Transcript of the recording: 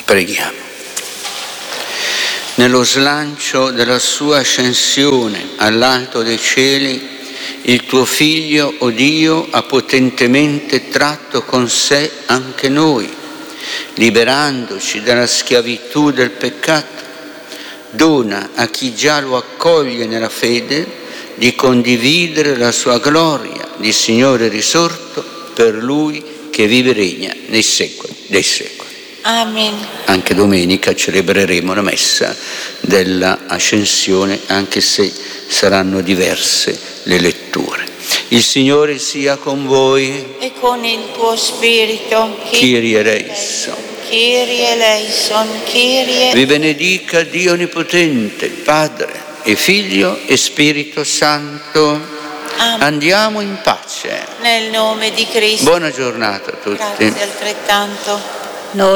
Preghiamo. Nello slancio della sua ascensione all'alto dei cieli, il tuo Figlio, o Dio, ha potentemente tratto con sé anche noi, liberandoci dalla schiavitù del peccato. Dona a chi già lo accoglie nella fede di condividere la sua gloria di Signore risorto, per Lui che vive e regna nei secoli dei secoli. Amen. Anche domenica celebreremo la messa della Ascensione, anche se saranno diverse le letture. Il Signore sia con voi. E con il tuo spirito. Kyrie eleison. Kyrie eleison. Kyrie. Vi benedica Dio Onnipotente, Padre e Figlio e Spirito Santo. Amen. Andiamo in pace. Nel nome di Cristo. Buona giornata a tutti. Grazie altrettanto.